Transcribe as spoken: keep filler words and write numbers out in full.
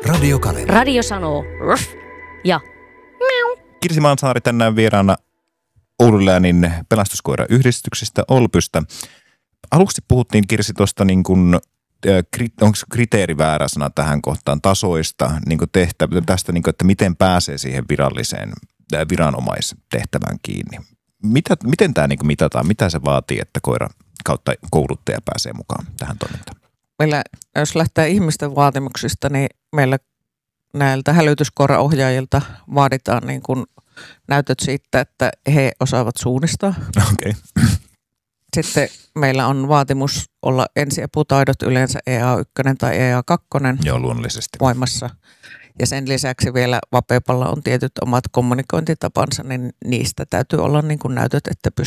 Radiokalenteri. Radio sanoo ruff ja miau. Kirsi Maansaari tänään vieraana Oulun läänin pelastuskoirayhdistyksestä Olpystä. Aluksi puhuttiin, Kirsi, tuosta niin kuin, onko kriteeri väärä sana tähän kohtaan, tasoista niin kuin tehtävä, tästä, niin kuin, että miten pääsee siihen viralliseen viranomaistehtävään kiinni. Mitä, miten tämä niin kuin mitataan, mitä se vaatii, että koira kautta kouluttaja pääsee mukaan tähän toimintaan? Meillä, jos lähtee ihmisten vaatimuksista, niin meillä näiltä hälytyskoiraohjaajilta vaaditaan niin kuin näytöt siitä, että he osaavat suunnistaa. Okei. Okay. Sitten meillä on vaatimus olla ensiaputaidot, yleensä E A yksi tai E A kaksi Joo, luonnollisesti voimassa. Ja sen lisäksi vielä Vapepalla on tietyt omat kommunikointitapansa, niin niistä täytyy olla niin kuin näytöt, että pystyy